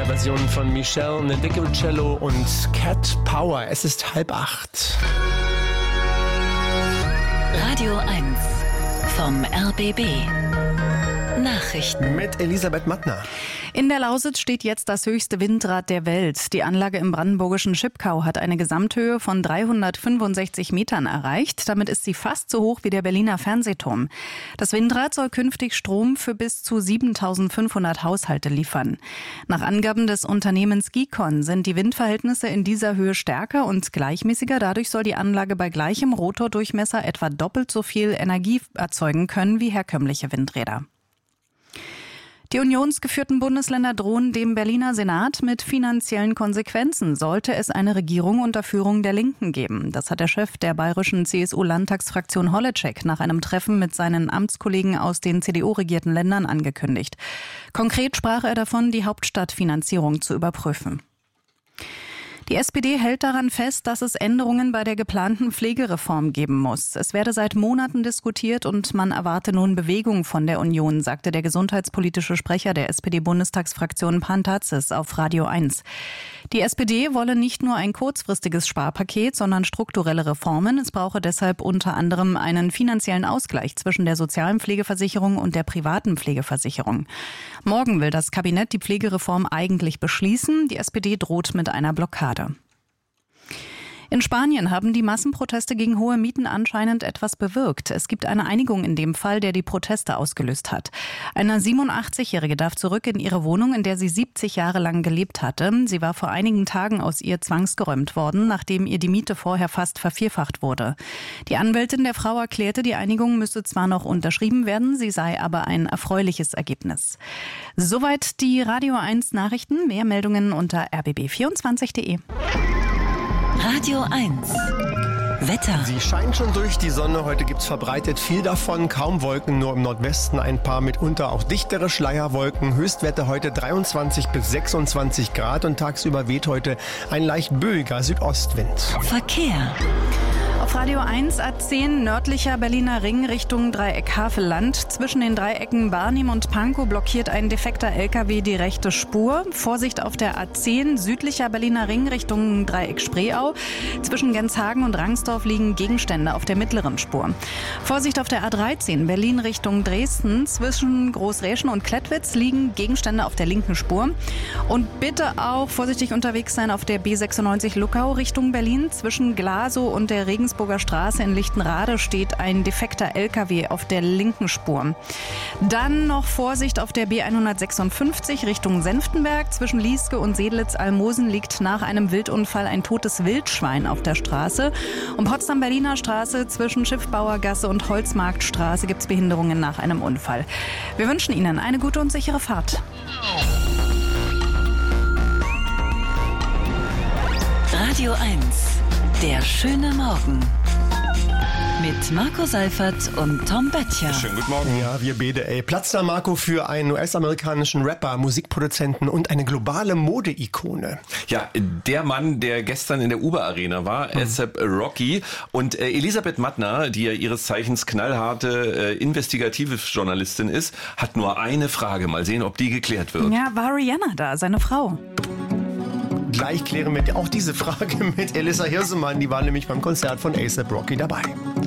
der Version von Michelle Ndegeocello und Cat Power. Es ist 7:30. Radio 1 vom RBB. Nachrichten Mit Elisabeth Mattner. In der Lausitz steht jetzt das höchste Windrad der Welt. Die Anlage im brandenburgischen Schipkau hat eine Gesamthöhe von 365 Metern erreicht. Damit ist sie fast so hoch wie der Berliner Fernsehturm. Das Windrad soll künftig Strom für bis zu 7.500 Haushalte liefern. Nach Angaben des Unternehmens Gicon sind die Windverhältnisse in dieser Höhe stärker und gleichmäßiger. Dadurch soll die Anlage bei gleichem Rotordurchmesser etwa doppelt so viel Energie erzeugen können wie herkömmliche Windräder. Die unionsgeführten Bundesländer drohen dem Berliner Senat mit finanziellen Konsequenzen, sollte es eine Regierung unter Führung der Linken geben. Das hat der Chef der bayerischen CSU-Landtagsfraktion Holleczek nach einem Treffen mit seinen Amtskollegen aus den CDU-regierten Ländern angekündigt. Konkret sprach er davon, die Hauptstadtfinanzierung zu überprüfen. Die SPD hält daran fest, dass es Änderungen bei der geplanten Pflegereform geben muss. Es werde seit Monaten diskutiert und man erwarte nun Bewegung von der Union, sagte der gesundheitspolitische Sprecher der SPD-Bundestagsfraktion Pantazis auf Radio 1. Die SPD wolle nicht nur ein kurzfristiges Sparpaket, sondern strukturelle Reformen. Es brauche deshalb unter anderem einen finanziellen Ausgleich zwischen der sozialen Pflegeversicherung und der privaten Pflegeversicherung. Morgen will das Kabinett die Pflegereform eigentlich beschließen. Die SPD droht mit einer Blockade. In Spanien haben die Massenproteste gegen hohe Mieten anscheinend etwas bewirkt. Es gibt eine Einigung in dem Fall, der die Proteste ausgelöst hat. Eine 87-Jährige darf zurück in ihre Wohnung, in der sie 70 Jahre lang gelebt hatte. Sie war vor einigen Tagen aus ihr zwangsgeräumt worden, nachdem ihr die Miete vorher fast vervierfacht wurde. Die Anwältin der Frau erklärte, die Einigung müsse zwar noch unterschrieben werden, sie sei aber ein erfreuliches Ergebnis. Soweit die Radio 1 Nachrichten. Mehr Meldungen unter rbb24.de. Radio 1 Wetter. Sie scheint schon durch die Sonne. Heute gibt's verbreitet viel davon. Kaum Wolken, nur im Nordwesten ein paar mitunter auch dichtere Schleierwolken. Höchstwerte heute 23 bis 26 Grad und tagsüber weht heute ein leicht böiger Südostwind. Verkehr. Auf Radio 1 A10 nördlicher Berliner Ring Richtung Dreieck Havelland. Zwischen den Dreiecken Barnim und Pankow blockiert ein defekter LKW die rechte Spur. Vorsicht auf der A10 südlicher Berliner Ring Richtung Dreieck Spreeau. Zwischen Genshagen und Rangsdorf liegen Gegenstände auf der mittleren Spur. Vorsicht auf der A13 Berlin Richtung Dresden. Zwischen Großräschen und Klettwitz liegen Gegenstände auf der linken Spur. Und bitte auch vorsichtig unterwegs sein auf der B96 Luckau Richtung Berlin. Zwischen Glasow und der Regensburger Straße in Lichtenrade steht ein defekter LKW auf der linken Spur. Dann noch Vorsicht auf der B156 Richtung Senftenberg. Zwischen Lieske und Sedlitz-Almosen liegt nach einem Wildunfall ein totes Wildschwein auf der Straße. Um Potsdam-Berliner Straße zwischen Schiffbauergasse und Holzmarktstraße gibt es Behinderungen nach einem Unfall. Wir wünschen Ihnen eine gute und sichere Fahrt. Radio 1 Der schöne Morgen. Mit Marco Seifert und Tom Böttcher. Schönen guten Morgen. Ja, wir beide. Platz da, Marco, für einen US-amerikanischen Rapper, Musikproduzenten und eine globale Mode-Ikone. Ja, der Mann, der gestern in der Uber-Arena war, A$AP Rocky. Und Elisabeth Mattner, die ja ihres Zeichens knallharte investigative Journalistin ist, hat nur eine Frage. Mal sehen, ob die geklärt wird. Ja, war Rihanna da, seine Frau? Gleich klären wir auch diese Frage mit Elissa Hirsemann. Die war nämlich beim Konzert von A$AP Rocky dabei.